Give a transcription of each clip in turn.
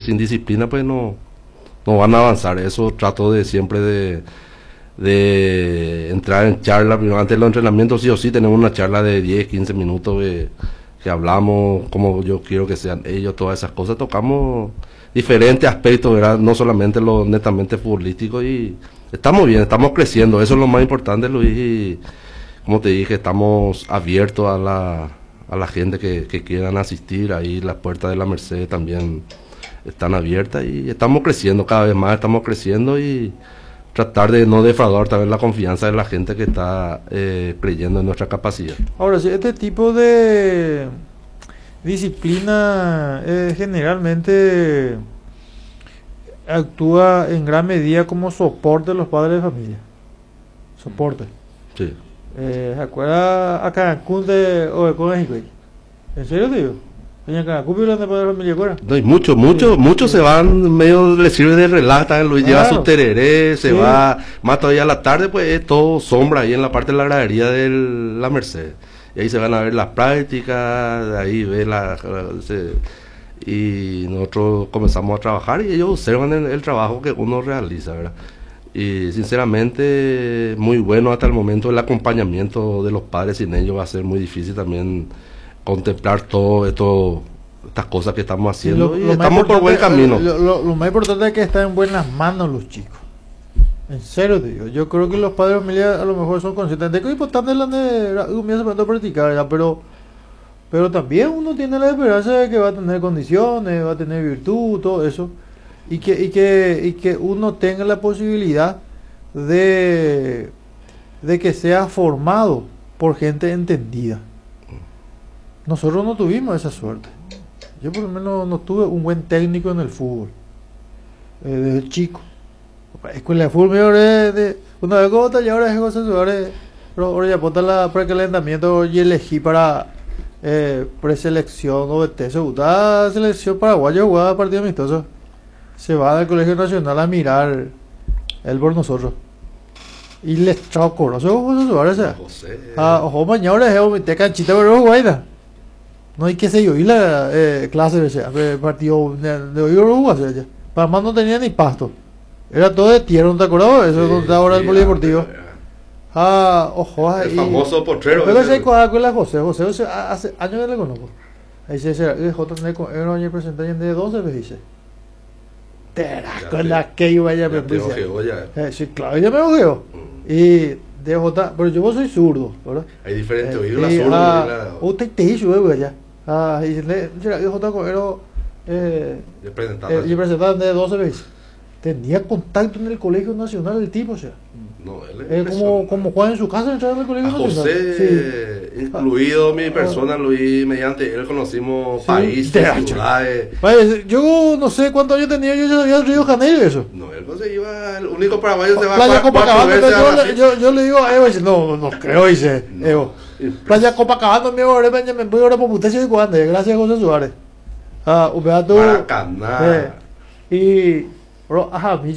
sin disciplina pues no van a avanzar. Eso trato de siempre de entrar en charla. Primero, antes de los entrenamientos sí o sí tenemos una charla de 10, 15 minutos que hablamos como yo quiero que sean ellos, todas esas cosas. Tocamos diferentes aspectos, ¿verdad? No solamente lo netamente futbolístico, y estamos bien, estamos creciendo. Eso es lo más importante, Luis, y como te dije, estamos abiertos a la gente que quieran asistir. Ahí las puertas de la Merced también están abiertas y estamos creciendo, cada vez más estamos creciendo, y tratar de no defraudar también la confianza de la gente que está creyendo en nuestra capacidad. Ahora, si este tipo de disciplina generalmente actúa en gran medida como soporte de los padres de familia. Soporte. Sí. ¿Se acuerda a Cancún de México? ¿En serio, tío? En Cancún violando de padres de familia, ¿acuerdas? No, y muchos se van, medio les sirve de relata, Luis lleva su tereré, se va, más todavía a la tarde, pues es todo sombra ahí en la parte de la gradería de la Merced. Y ahí se van a ver las prácticas, de ahí ve y nosotros comenzamos a trabajar y ellos observan el trabajo que uno realiza, ¿verdad? Y sinceramente muy bueno hasta el momento el acompañamiento de los padres. Sin ellos va a ser muy difícil también contemplar todo estas cosas que estamos haciendo, y estamos por buen camino. Lo más importante es que están en buenas manos los chicos. En serio, digo, yo creo que los padres de familia a lo mejor son conscientes de que es importante la practicar, ¿verdad? Pero también uno tiene la esperanza de que va a tener condiciones, va a tener virtud, todo eso, y que uno tenga la posibilidad de que sea formado por gente entendida. Nosotros no tuvimos esa suerte. Yo por lo menos no tuve un buen técnico en el fútbol desde chico. Escuela de fútbol una vez como talladores de cosas, ahora ya ponta la precalentamiento y elegí para preselección o de se gusta selección paraguaya, jugaba partido amistoso. Se va del Colegio Nacional a mirar él por nosotros. Y les choco, no sé ojo mañana es te canchita pero guaida. No hay que seguir la clase de partido de hoy Uruguay, para más no tenía ni pasto. Era todo de tierra, ¿no te acordabas? Eso donde ahora el polideportivo. El famoso potrero. Pero se con la José hace años que le conozco. Ahí se era un año presentado de 12 veces, dice. Con la que iba ya me puse. Sí, claro, ella me ojeó. Y DJ, pero yo soy zurdo, ¿verdad? Hay diferentes oídos, la zurda y la... Usted te hizo, ya. Y le DJ representante de 12 veces. Tenía contacto en el Colegio Nacional el tipo, o sea. No, él como Juan en su casa entrar en el Colegio Nacional. José, sí. Incluido mi persona, Luis, mediante él conocimos países, ciudades. Yo no sé cuántos años tenía, yo sabía el Río Janeiro eso. No, él se iba, el único paraguayo se va Playa Copacabana, yo le digo a Evo, dice, no creo, dice Evo. Playa Copacabana, me voy ahora por usted y cuando, gracias a José Suárez. Maracaná. Y bro,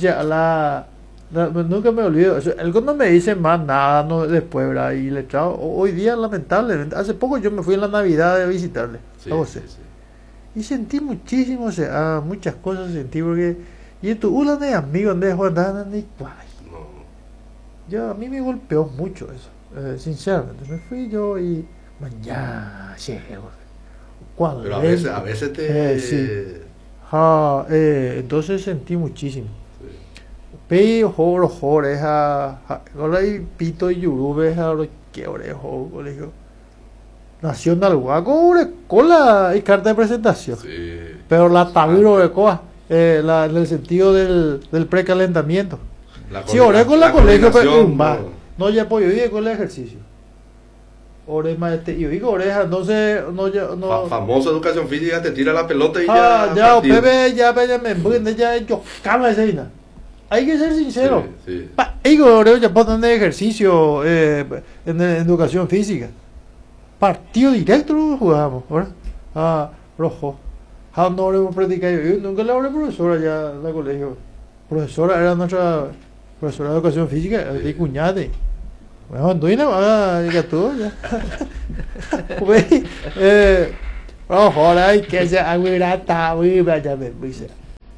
nunca me olvido eso. Él no me dice más nada después, ¿verdad? Y le echaba, hoy día lamentablemente, hace poco yo me fui en la Navidad a visitarle a José. Y sentí muchísimo, o sea, muchas cosas sentí porque y tu de amigos de Juan ni yo a mí me golpeó mucho eso, sinceramente. Me fui yo y mañana pero a veces te sí. Entonces sentí muchísimo. Pero jores ahora y pito y yurube ahora que orejo colegio nacional guaco cola y carta de presentación. Sí. Pero la tabiro de coa en el sentido del precalentamiento. Si oré con la colegio no ya puedo ir con el ejercicio. Ore maestre, yo digo oreja, entonces no famosa educación física, te tira la pelota y ya Pepe ya me ya yo cama esa. Hay que ser sincero. Sí. Digo, ya puedo tener ejercicio en educación física. Partido directo lo jugamos, ¿verdad? Rojo. No hemos practicado. Yo nunca le hablé profesora ya en el colegio. Profesora era nuestra profesora de educación física, de cuñade. Bueno, tú diga tú ya. Rojo, ahora hay que se agüirata, ya me dice.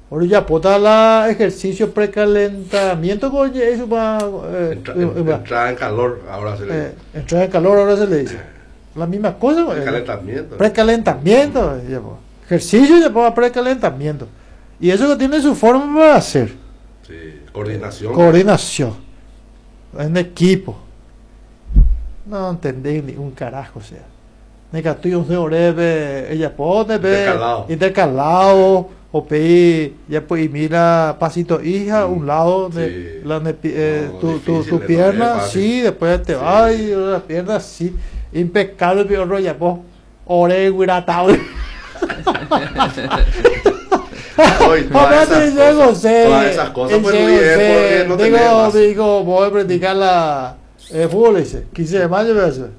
Ahora ya pota la ejercicio precalentamiento con eso va Entrada en calor, ahora se le entrar en calor ahora se le dice. La misma cosa, calentamiento. Precalentamiento, ya, pues. Ejercicio ya para precalentamiento. Y eso que tiene su forma para hacer. Sí, coordinación. Coordinación. En equipo. No entendí ni un carajo, o sea. Negativo de oreve, ella pone, intercalado, o pedir, ya pues mira, pasito hija, un lado de tu pierna, sí, después te va y la pierna, sí, impecable, pero otro ya pues, ore, guiratado. Todas esas cosas pues Luis, digo, voy a practicar la fútbol, dice, 15 de mayo, ¿verdad?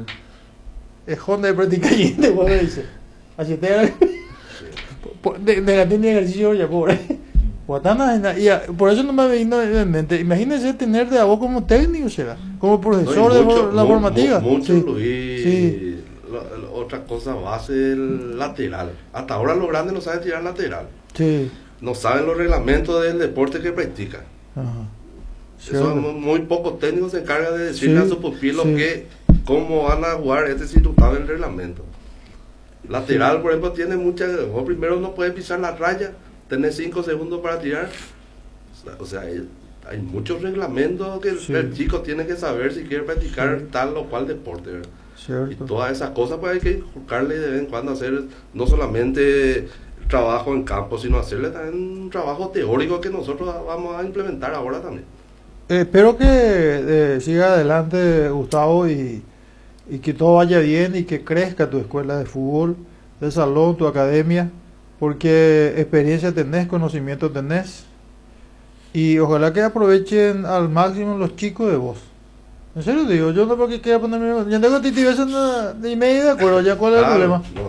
Es Honda de practicar y dice, así te negativo ni ejercicio ya pobre. Por eso no me vino en mente. Imagínense tener de a vos como técnico, será, como profesor de la formativa. Mucho, Luis. Sí. Otra cosa, base el lateral. Hasta ahora los grandes no saben tirar lateral. Sí. No saben los reglamentos del deporte que practican. Ajá. Eso muy pocos técnicos se encargan de decirle a sus pupilos cómo van a jugar si tú sabes el reglamento. Lateral, por ejemplo, tiene muchas. Vos primero no puedes pisar la raya, tenés 5 segundos para tirar. O sea, hay muchos reglamentos que el chico tiene que saber si quiere practicar tal o cual deporte, ¿verdad? Cierto. Y todas esas cosas pues hay que buscarle de vez en cuando hacer no solamente trabajo en campo, sino hacerle también un trabajo teórico que nosotros vamos a implementar ahora también. Espero que siga adelante, Gustavo, y que todo vaya bien y que crezca tu escuela de fútbol, de salón, tu academia, porque experiencia tenés, conocimiento tenés, y ojalá que aprovechen al máximo los chicos de vos. En serio digo, yo no porque quiera ponerme, yo tengo titibes ni medio de acuerdo, ya cuál es el problema. No.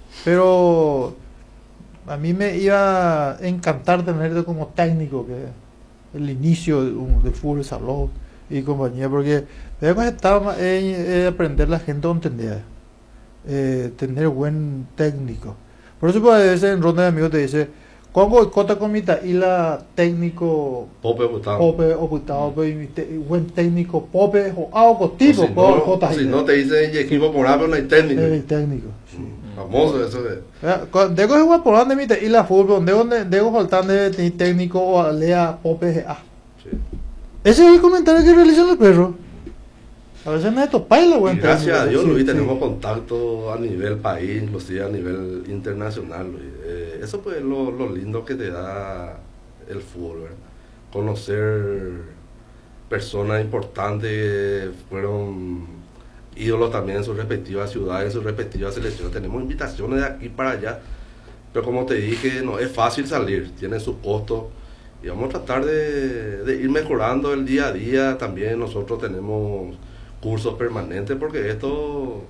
Pero a mí me iba a encantar tenerte como técnico, que el inicio del fútbol de salón y compañía, porque debemos estar en aprender la gente a entender, tener buen técnico. Por eso pues, a veces en ronda de amigos te dice, ¿cómo cota comita? Y la técnico Pope oputado, buen técnico Pope o algo tipo, si no te dicen equipo por algo no hay técnico. El técnico, sí. Famoso eso de. Dego es igual por donde mi y la fútbol, dego faltan de técnico o lea Pope A. Sí. Ese es el comentario que realizan los perros. A veces no es topaila, güey. Gracias a Dios, Luis, tenemos contacto a nivel país, inclusive a nivel internacional, Luis. Eso pues es lo lindo que te da el fútbol, ¿verdad? Conocer personas importantes que fueron ídolos también en sus respectivas ciudades, en sus respectivas selecciones. Tenemos invitaciones de aquí para allá, pero como te dije, no es fácil salir, tiene sus costos y vamos a tratar de ir mejorando el día a día. También nosotros tenemos cursos permanentes porque esto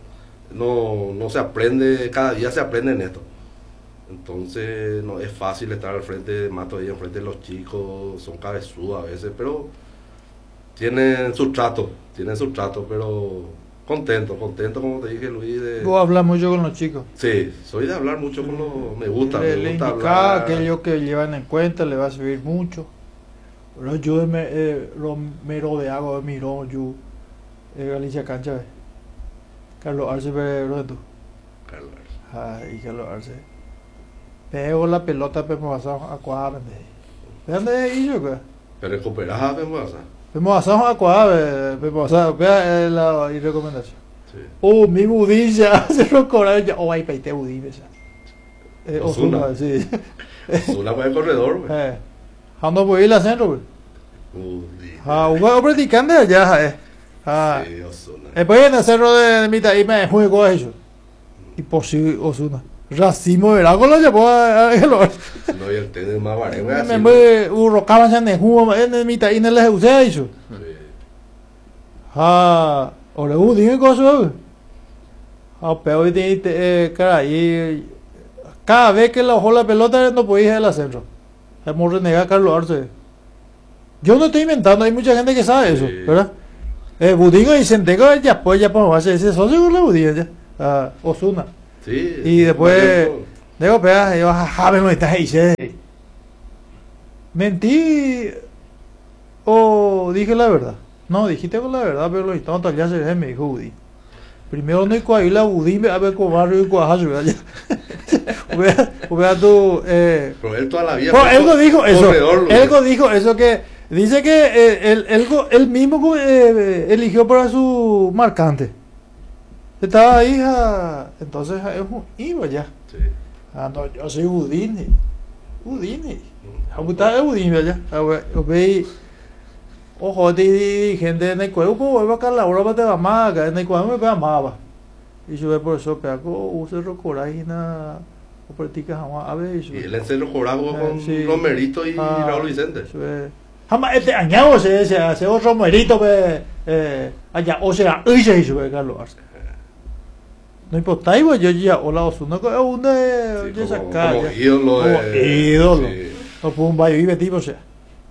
no se aprende, cada día se aprende en esto. Entonces no es fácil estar al frente de Mato y enfrente de los chicos, son cabezudos a veces, pero tienen su trato, pero contento como te dije, Luis. ¿Vos hablas mucho con los chicos? Sí, soy de hablar mucho con los, me gusta hablar. Aquello que llevan en cuenta le va a servir mucho. Pero yo me rodeago de Mirón, yo Galicia Cancha, Carlos Arce, pero tú. Carlos Arce. Ay, Carlos Arce. Pego la pelota, pero a cuadrar. ¿De dónde es yo, qué? Pero recuperás, pero a cuadrar, vea la recomendación. Sí. Mi budilla, se lo cobra ya. Ahí peite budilla. Osuna, sí. Osuna fue el corredor, güey. ¿Cuándo voy a ir al centro, güey? Un juego practicante allá, Sí, Osuna. Después en el cerro de mitad y me juego eso. Imposible, Osuna. Racimo de lago lo llevó a No, y el tenis más barato. Me urrocaban ya en jugo en mitad y no les usé eso. Ahora dime cosas. Pero caray, cada vez que la ojo la pelota no podía ir al centro. Hemos renegado a Carlos Arce. Yo no estoy inventando, hay mucha gente que sabe eso, ¿verdad? Budingo y Centeco ya podemos hacer ese socio con la Budingo ya. Osuna. Sí. Y después, digo, pega, yo, no estás ahí, ¿Mentí o dije la verdad? No, dijiste con la verdad, pero los estados ya se me dijo Udín. Primero no hay que ir la Udín, a ver con barrio y cuajazo, vea tú. Pero él toda la vida. Él dijo eso. Él dijo eso que dice que él mismo eligió para su marcante. Estaba ahí, entonces es un iba ya. Sí. No, yo soy Udine. Udine. Está Udine allá. Ojo, gente en el cuerpo, voy a la hora de la maga, en el cuerpo me amaba. Y yo por eso, pero uso coraje o practica jamás a ver. Y él en el Jorago con Romerito y Raúl Vicente. Jamás este añado se otro Romerito allá, o sea, hoy se hizo Carlos Arce. No importa, yo ya, hola, Osuna, como ídolo. No puedo un baile vive tipo, o sea.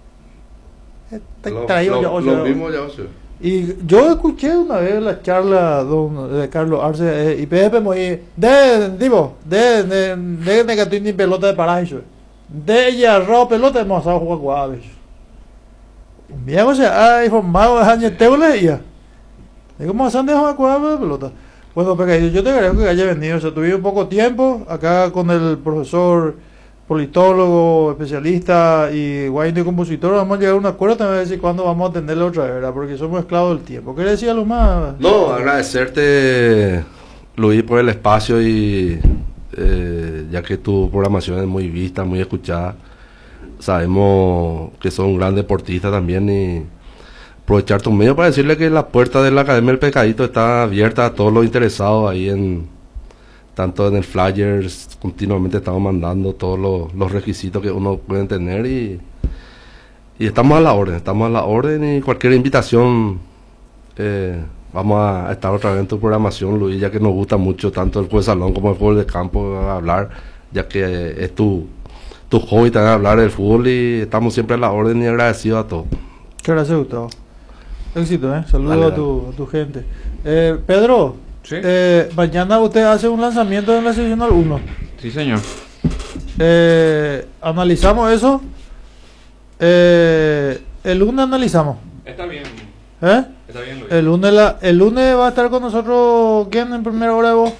Lo mismo ya, o sea. Y yo escuché una vez la charla de Carlos Arce y Pepe muy de negatín pelota de paraíso. De ella ropa pelota de mozado jugar guaves. Un viejo se ha informado de años teule ya. Digo, mozando de jugar guaves pelota. Bueno, porque yo te agradezco que haya venido, o sea, tuvimos poco tiempo acá con el profesor politólogo, especialista y guayno y compositor. Vamos a llegar a un acuerdo también a ver si cuándo vamos a atenderle otra vez, ¿verdad? Porque somos esclavos del tiempo. ¿Quieres decir algo más? No, agradecerte, Luis, por el espacio y ya que tu programación es muy vista, muy escuchada. Sabemos que sos un gran deportista también y aprovechar tu medio para decirle que la puerta de la Academia del Pescadito está abierta a todos los interesados ahí tanto en el Flyers, continuamente estamos mandando todos los requisitos que uno puede tener y estamos a la orden y cualquier invitación vamos a estar otra vez en tu programación, Luis, ya que nos gusta mucho tanto el juego de salón como el juego de campo a hablar, ya que es tu hobby también hablar del fútbol y estamos siempre a la orden y agradecidos a todos. Muchas gracias, Gustavo. Éxito, saludos a tu gente. Pedro, ¿sí? Mañana usted hace un lanzamiento en la seccional 1. Sí, señor. Analizamos eso. El lunes analizamos. Está bien. Está bien, Luis. El lunes va a estar con nosotros, ¿quién en primera hora de vos?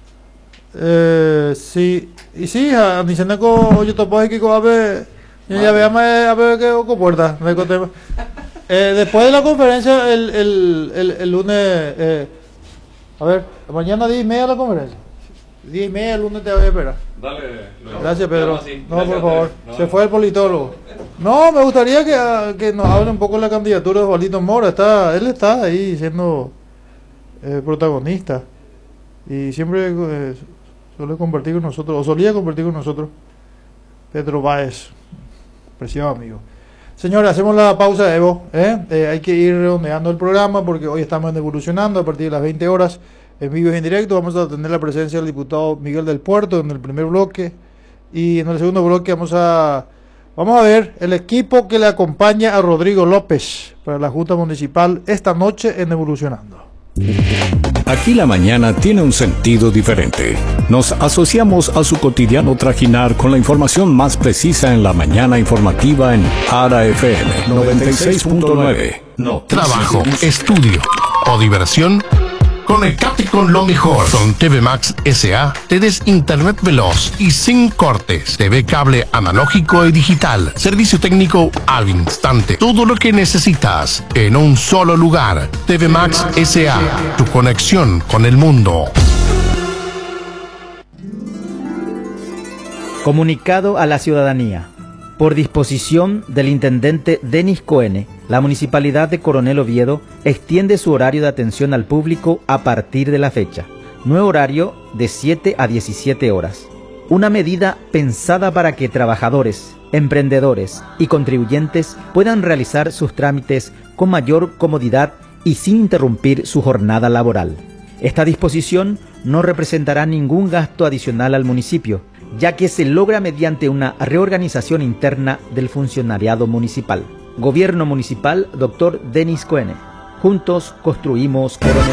Sí. Y sí, diciendo que yo topo aquí a ver, ya veamos a ver qué puerta. Después de la conferencia, el lunes, a ver, mañana 10:30 la conferencia. 10:30 el lunes te voy a esperar. Dale, Luis. Gracias, Pedro. No, gracias, por favor. No. Se fue el politólogo. No, me gustaría que nos hable un poco de la candidatura de Juanito Mora. Él está ahí siendo protagonista. Y siempre suele compartir con nosotros, o solía compartir con nosotros, Pedro Báez, preciado amigo. Señores, hacemos la pausa de Evo. Hay que ir redondeando el programa porque hoy estamos evolucionando a partir de las 20 horas en vivo y en directo. Vamos a tener la presencia del diputado Miguel del Puerto en el primer bloque y en el segundo bloque vamos a ver el equipo que le acompaña a Rodrigo López para la Junta Municipal esta noche en Evolucionando. Aquí la mañana tiene un sentido diferente. Nos asociamos a su cotidiano trajinar con la información más precisa en la mañana informativa en Ara FM 96.9. No. Trabajo, estudio o diversión. Conectate con lo mejor. Con TV Max S.A. te des internet veloz y sin cortes. TV cable analógico y digital. Servicio técnico al instante. Todo lo que necesitas en un solo lugar. TV Max S.A. Tu conexión con el mundo. Comunicado a la ciudadanía. Por disposición del intendente Denis Coene, la Municipalidad de Coronel Oviedo extiende su horario de atención al público a partir de la fecha. Nuevo horario de 7 a 17 horas. Una medida pensada para que trabajadores, emprendedores y contribuyentes puedan realizar sus trámites con mayor comodidad y sin interrumpir su jornada laboral. Esta disposición no representará ningún gasto adicional al municipio, ya que se logra mediante una reorganización interna del funcionariado municipal. Gobierno Municipal, Dr. Denis Coene. Juntos construimos Coronel.